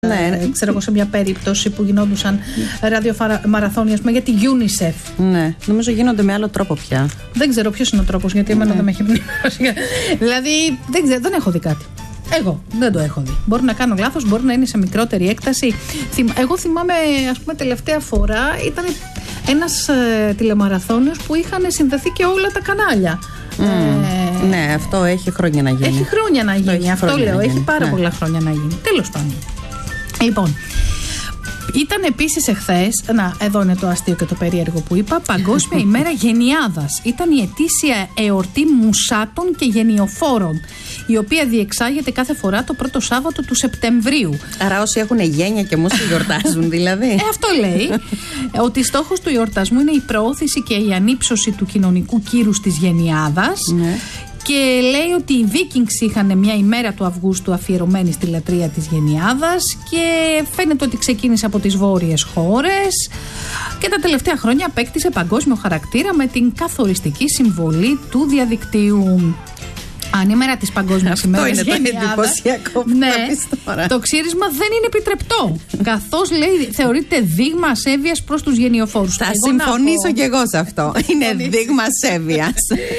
Ναι. Ξέρω εγώ σε μια περίπτωση που γινόντουσαν ραδιομαραθώνια για τη UNICEF. Ναι, νομίζω γίνονται με άλλο τρόπο πια. Δεν ξέρω ποιος είναι ο τρόπος, γιατί εμένα δεν με έχει πνεύσει. Δηλαδή δεν έχω δει κάτι. Εγώ δεν το έχω δει. Μπορεί να κάνω λάθος, μπορεί να είναι σε μικρότερη έκταση. Εγώ θυμάμαι, ας πούμε, τελευταία φορά ήταν ένας τηλεμαραθώνιος που είχαν συνδεθεί και όλα τα κανάλια. Ναι, αυτό έχει χρόνια να γίνει. Έχει χρόνια να γίνει. Αυτό λέω. Έχει πάρα πολλά χρόνια να γίνει. Τέλος πάντων. Λοιπόν, ήταν επίσης εχθές, εδώ είναι το αστείο και το περίεργο που είπα, Παγκόσμια ημέρα γενιάδας. Ήταν η ετήσια εορτή μουσάτων και γενιοφόρων, η οποία διεξάγεται κάθε φορά το πρώτο Σάββατο του Σεπτεμβρίου. Άρα όσοι έχουν γένια και μουσική γιορτάζουν δηλαδή. Αυτό λέει, ότι στόχος του εορτασμού είναι η προώθηση και η ανύψωση του κοινωνικού κύρους της γενιάδας. Ναι. Και λέει ότι οι Βίκινγκς είχαν μια ημέρα του Αυγούστου αφιερωμένη στη λατρεία της γενιάδας και φαίνεται ότι ξεκίνησε από τις βόρειες χώρες και τα τελευταία χρόνια απέκτησε παγκόσμιο χαρακτήρα με την καθοριστική συμβολή του διαδικτύου. Ανήμερα της Παγκόσμιας ημέρας γενιάδας. Αυτό είναι το εντυπωσιακό που θα πεις τώρα. Το ξύρισμα δεν είναι επιτρεπτό. Καθώς λέει θεωρείται δείγμα ασέβειας προς τους γενιοφόρους. Θα συμφωνήσω κι εγώ σε αυτό. Είναι δείγμα ασέβειας.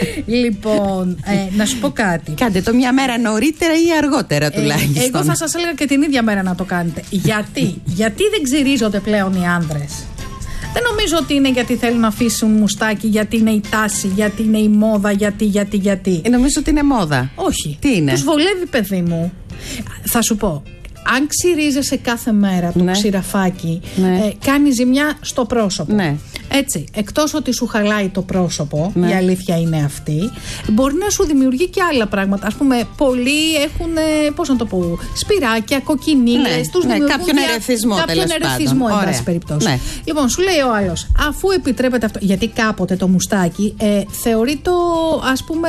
Λοιπόν, να σου πω κάτι. Κάντε το μια μέρα νωρίτερα ή αργότερα τουλάχιστον. Εγώ θα σας έλεγα και την ίδια μέρα να το κάνετε. Γιατί δεν ξυρίζονται πλέον οι άνδρες? Δεν νομίζω ότι είναι γιατί θέλουν να αφήσουν μουστάκι, γιατί είναι η τάση, γιατί είναι η μόδα, γιατί. Νομίζω ότι είναι μόδα. Όχι. Τι είναι? Τους βολεύει, παιδί μου. Θα σου πω. Αν ξυρίζεσαι κάθε μέρα το ξηραφάκι, κάνει ζημιά στο πρόσωπο. Ναι. Έτσι, εκτός ότι σου χαλάει το πρόσωπο, η αλήθεια είναι αυτή, μπορεί να σου δημιουργεί και άλλα πράγματα. Ας πούμε, πολλοί έχουν, πώς να το πω, σπυράκια, κοκκινίλες, τους δημιουργούν κάποιον ερεθισμό, εν πάση περιπτώσει. Ναι. Λοιπόν, σου λέει ο άλλος, αφού επιτρέπεται αυτό, γιατί κάποτε το μουστάκι θεωρεί το, ας πούμε,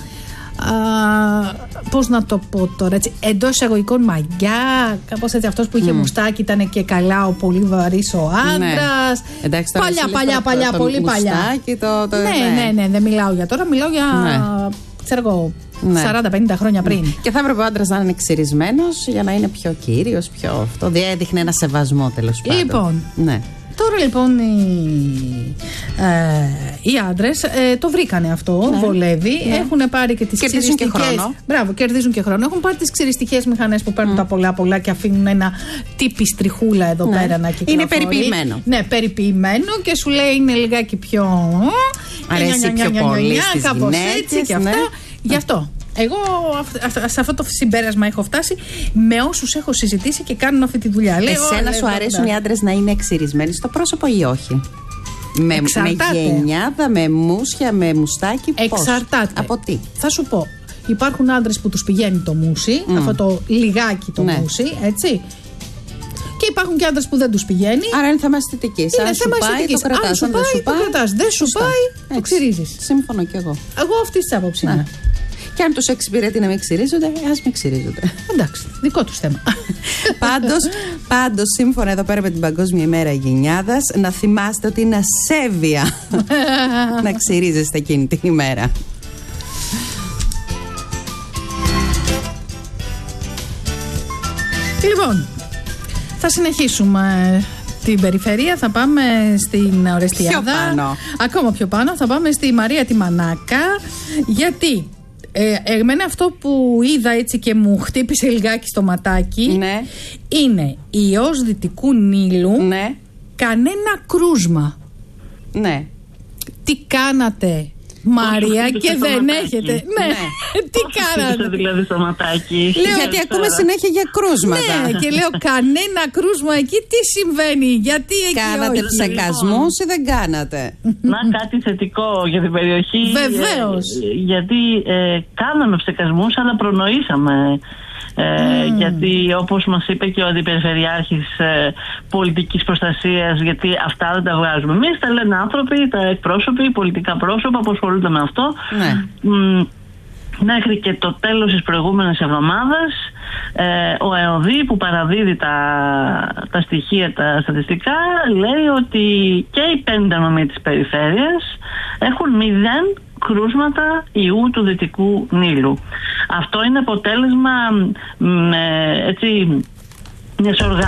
πώς να το πω τώρα, έτσι, εντός εισαγωγικών μαγιά, κάπως έτσι. Αυτός που είχε μουστάκι ήταν και καλά ο πολύ βαρύς ο άντρας. Εντάξει, παλιά, πολύ παλιά. Ναι, δεν μιλάω για τώρα, μιλάω για, ξέρω εγώ, 40-50 χρόνια πριν. Και θα έπρεπε ο άντρας να είναι εξυρισμένος για να είναι πιο κύριος, πιο αυτό. Διέδειχνε ένα σεβασμό, τέλος πάντων. Λοιπόν. Ναι. Τώρα λοιπόν οι άντρες το βρήκανε αυτό, βολεύει, έχουν πάρει και τις ξυριστικές. Μπράβο, κερδίζουν και χρόνο. Έχουν πάρει τις ξυριστικές μηχανές που παίρνουν τα πολλά και αφήνουν ένα τύπη στριχούλα εδώ πέρα να κυκλοφορεί. Είναι περιποιημένο. Ναι, περιποιημένο και σου λέει είναι λιγάκι πιο. Αρέσει πιο πολύ στις γυναίκες και αυτά. Γι' αυτό. Εγώ σε αυτό το συμπέρασμα έχω φτάσει με όσους έχω συζητήσει και κάνουν αυτή τη δουλειά. Εσένα σου αρέσουν οι άντρες να είναι εξυρισμένοι στο πρόσωπο ή όχι? Με γενιάδα, με μουσια, με μουστάκι? Εξαρτάται. Από τι? Θα σου πω. Υπάρχουν άντρες που τους πηγαίνει το μουσι, αυτό το λιγάκι το μουσι, έτσι. Και υπάρχουν και άντρες που δεν τους πηγαίνει. Άρα είναι θέμα αισθητικής. Αν σου πάει, το κρατάς. Αν σου πάει, το κρατάς. Δεν σου πάει, το ξυρίζεις. Σύμφωνο κι εγώ. Εγώ αυτή τη άποψη είμαι. Και αν τους εξυπηρετεί να μην ξυρίζονται, ας μην ξυρίζονται. Εντάξει, δικό τους θέμα. Πάντως, σύμφωνα εδώ πέρα με την Παγκόσμια ημέρα γενιάδας, να θυμάστε ότι είναι ασέβεια να ξυρίζεστε εκείνη την ημέρα. Λοιπόν, θα συνεχίσουμε την περιφέρεια, θα πάμε στην Ορεστιάδα. Ακόμα πιο πάνω, θα πάμε στη Μαρία τη Μανάκα. Γιατί εμένα αυτό που είδα έτσι και μου χτύπησε λιγάκι στο ματάκι, είναι ιός Δυτικού Νείλου, κανένα κρούσμα. Ναι. Τι κάνατε, Μαρία, και δεν έχετε. Ναι, τι κάνατε δηλαδή στο ματάκι? Γιατί ακούμε συνέχεια για κρούσματα. Ναι, και λέω κανένα κρούσμα εκεί, τι συμβαίνει, γιατί εκεί κάνατε ψεκασμούς ή δεν κάνατε? Να, κάτι θετικό για την περιοχή. Βεβαίως. Γιατί κάναμε ψεκασμούς, αλλά προνοήσαμε. Γιατί όπως μας είπε και ο Αντιπεριφερειάρχης πολιτικής προστασίας, γιατί αυτά δεν τα βγάζουμε εμείς, τα λένε άνθρωποι, τα εκπρόσωποι, πολιτικά πρόσωπα που ασχολούνται με αυτό. Μέχρι και το τέλος της προηγούμενης εβδομάδας ο ΕΟΔΗ που παραδίδει τα στοιχεία, τα στατιστικά, λέει ότι και οι 5 νομοί της περιφέρειας έχουν 0 κρούσματα ιού του Δυτικού Νείλου. Αυτό είναι αποτέλεσμα μιας οργάνωσης